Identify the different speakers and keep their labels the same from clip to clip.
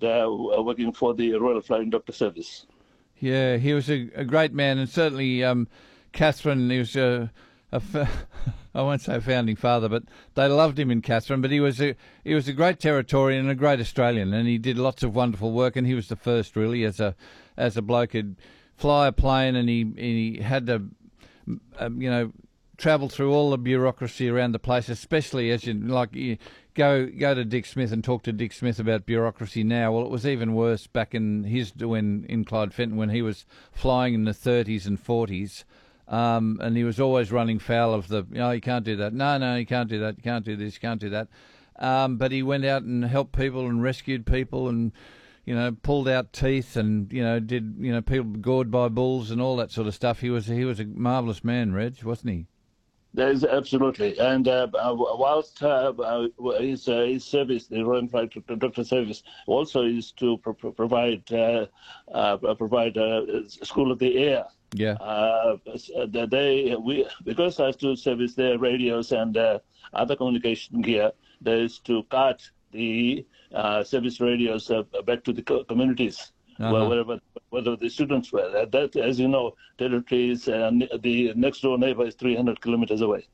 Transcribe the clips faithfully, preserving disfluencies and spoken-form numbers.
Speaker 1: uh, working for the Royal Flying Doctor Service.
Speaker 2: Yeah, he was a, a great man, and certainly um, Catherine, he was a, a I won't say a founding father, but they loved him in Catherine. But he was a he was a great Territorian and a great Australian, and he did lots of wonderful work. And he was the first, really, as a as a bloke who'd fly a plane, and he and he had to, um, you know, travel through all the bureaucracy around the place, especially as you like you go go to Dick Smith and talk to Dick Smith about bureaucracy now. Well, it was even worse back in his when in Clyde Fenton when he was flying in the thirties and forties. Um, and he was always running foul of the, you know, you can't do that. No, no, you can't do that. You can't do this. You can't do that. Um, but he went out and helped people and rescued people and, you know, pulled out teeth and, you know, did, you know, people gored by bulls and all that sort of stuff. He was he was a marvellous man, Reg, wasn't he?
Speaker 1: That is absolutely. And uh, whilst uh, his, uh, his service, the Royal Flying Doctor Service, also is to pro- provide uh, uh, provide uh, School of the Air.
Speaker 2: Yeah.
Speaker 1: Uh, they we because I have to service their radios and uh, other communication gear. There is to cart the uh, service radios uh, back to the co- communities. Uh-huh. Wherever, whether the students were. That, that as you know, territories and the next door neighbour is three hundred kilometres away.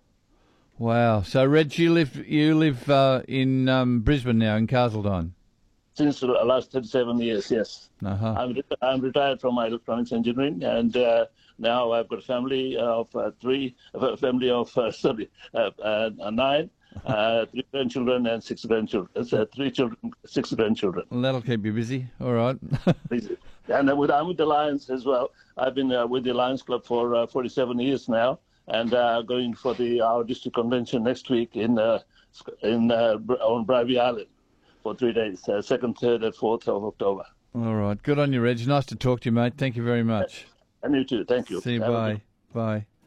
Speaker 2: Wow. So, Reg, you live you live uh, in um, Brisbane now, in Castlederm?
Speaker 1: Since the last thirty-seven years, yes.
Speaker 2: Uh-huh.
Speaker 1: I'm, re- I'm retired from my electronics engineering, and uh, now I've got a family of uh, three, a family of, uh, sorry, uh, uh, nine. Uh, three grandchildren and six grandchildren. That's uh, three children, six grandchildren.
Speaker 2: Well, that'll keep you busy. All right.
Speaker 1: And uh, with, I'm with the Lions as well. I've been uh, with the Lions Club for uh, forty-seven years now, and uh, going for the our district convention next week in uh, in uh, on Bribie Island for three days, uh, second, third, and fourth of October.
Speaker 2: All right. Good on you, Reg. Nice to talk to you, mate. Thank you very much.
Speaker 1: And you too. Thank you.
Speaker 2: See you. Bye. Bye.